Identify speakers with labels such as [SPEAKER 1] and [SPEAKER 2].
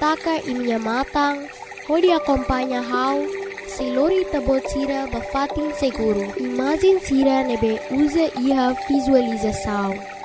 [SPEAKER 1] ataca e minha matang, onde acompanha how, se lori tabot sira bafating seguro. Imagine sira nebe usa iha visualização.